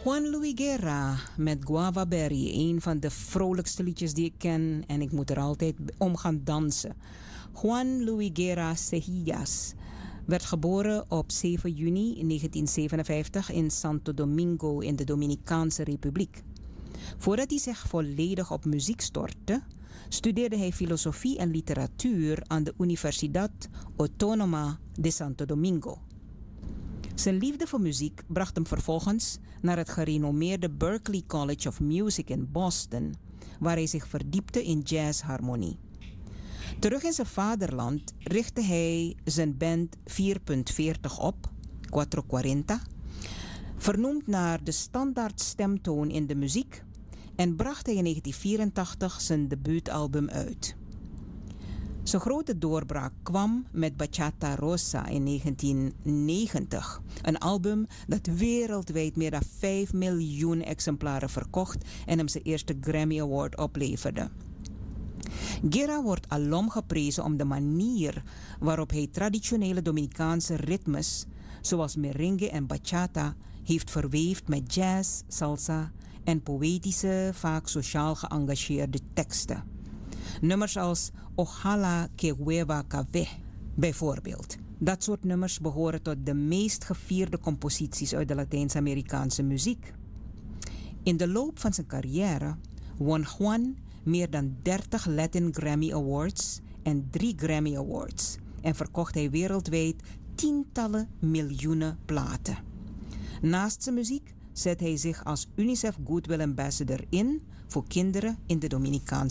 Juan Luis Guerra met Guava Berry. Een van de vrolijkste liedjes die ik ken. En ik moet er altijd om gaan dansen. Juan Luis Guerra Cejillas werd geboren op 7 juni 1957 in Santo Domingo in de Dominicaanse Republiek. Voordat hij zich volledig op muziek stortte, studeerde hij filosofie en literatuur aan de Universidad Autónoma de Santo Domingo. Zijn liefde voor muziek bracht hem vervolgens naar het gerenommeerde Berklee College of Music in Boston, waar hij zich verdiepte in jazzharmonie. Terug in zijn vaderland richtte hij zijn band 4.40 op, 440, vernoemd naar de standaard stemtoon in de muziek, en bracht hij in 1984 zijn debuutalbum uit. Zijn grote doorbraak kwam met Bachata Rosa in 1990. Een album dat wereldwijd meer dan 5 miljoen exemplaren verkocht en hem zijn eerste Grammy Award opleverde. Guerra wordt alom geprezen om de manier waarop hij traditionele Dominicaanse ritmes, zoals merengue en bachata, heeft verweefd met jazz, salsa en poëtische, vaak sociaal geëngageerde teksten. Nummers als Ojalá que llueva café, bijvoorbeeld. Dat soort nummers behoren tot de meest gevierde composities uit de Latijns-Amerikaanse muziek. In de loop van zijn carrière won Juan meer dan 30 Latin Grammy Awards en 3 Grammy Awards en verkocht hij wereldwijd tientallen miljoenen platen. Naast zijn muziek zet hij zich als UNICEF Goodwill Ambassador in voor kinderen in de Dominicaanse